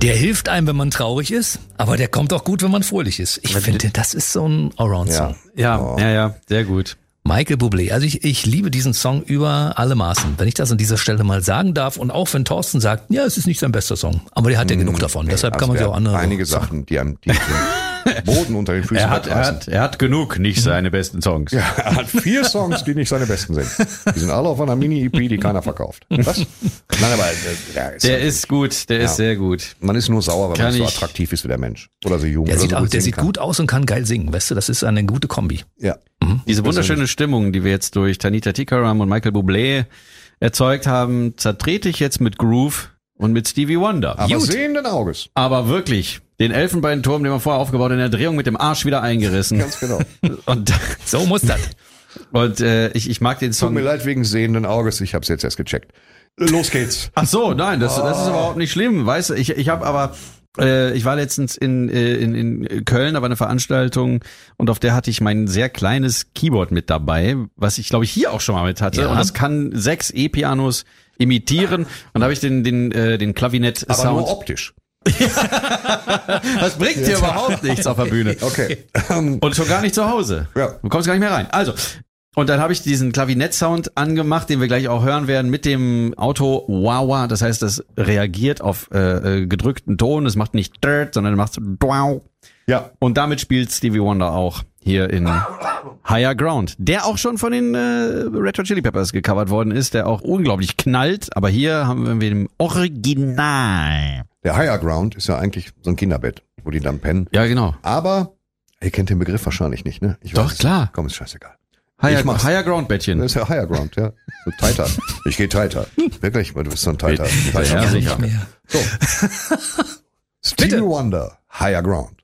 Der hilft einem, wenn man traurig ist, aber der kommt auch gut, wenn man fröhlich ist. Ich finde, das ist so ein Allround-Song. Ja, sehr gut. Michael Bublé. Also ich liebe diesen Song über alle Maßen, wenn ich das an dieser Stelle mal sagen darf. Und auch wenn Thorsten sagt, ja, es ist nicht sein bester Song, aber der hat ja genug davon. Deshalb kann man sich auch andere... Einige Sachen, die den Boden unter den Füßen er hat genug, nicht seine besten Songs. Ja, er hat 4 Songs, die nicht seine besten sind. Die sind alle auf einer Mini-EP, die keiner verkauft. Was? Nein, aber der ist gut, der ist sehr gut. Man ist nur sauer, weil man so attraktiv ist wie der Mensch. Oder so jung. Der sieht gut aus und kann geil singen, weißt du, das ist eine gute Kombi. Ja. Diese wunderschöne Stimmung, die wir jetzt durch Tanita Tikaram und Michael Bublé erzeugt haben, zertrete ich jetzt mit Groove und mit Stevie Wonder. Aber sehenden Auges. Aber wirklich, den Elfenbeinturm, den wir vorher aufgebaut haben, in der Drehung mit dem Arsch wieder eingerissen. Ganz genau. Und so muss das. Und ich mag den Song. Tut mir leid wegen sehenden Auges, ich hab's jetzt erst gecheckt. Los geht's. Ach so, nein, das ist überhaupt nicht schlimm, weißt du, ich habe aber... Ich war letztens in Köln, aber eine Veranstaltung und auf der hatte ich mein sehr kleines Keyboard mit dabei, was ich glaube ich hier auch schon mal mit hatte. Ja. Und das kann 6 E-Pianos imitieren und da habe ich den Klavinett-Sound. Aber nur optisch. Das bringt dir überhaupt nichts auf der Bühne. Okay. Und schon gar nicht zu Hause. Ja. Du kommst gar nicht mehr rein. Also, und dann habe ich diesen Klavinett-Sound angemacht, den wir gleich auch hören werden, mit dem Auto Wawa. Das heißt, das reagiert auf gedrückten Ton. Es macht nicht dirt, sondern macht so wow. Ja. Und damit spielt Stevie Wonder auch hier in Higher Ground, der auch schon von den Red Hot Chili Peppers gecovert worden ist, der auch unglaublich knallt. Aber hier haben wir den Original. Der Higher Ground ist ja eigentlich so ein Kinderbett, wo die dann pennen. Ja, genau. Aber ihr kennt den Begriff wahrscheinlich nicht, ne? Doch, klar. Komm, ist scheißegal. Higher Ground Bettchen. Das ist ja Higher Ground, ja. So tighter. Ich gehe tighter. Wirklich, du bist so ein tighter. Ja, sicher. So. Stevie Wonder, Higher Ground.